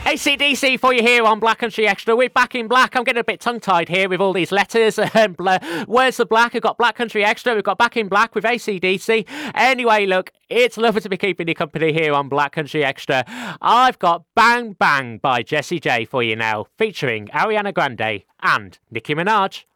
AC/DC for you here on Black Country Extra. We're back in black. I'm getting a bit tongue-tied here with all these letters. Where's the black? We've got Black Country Extra. We've got Back in Black with AC/DC. Anyway, look, it's lovely to be keeping you company here on Black Country Extra. I've got Bang Bang by Jessie J for you now, featuring Ariana Grande and Nicki Minaj.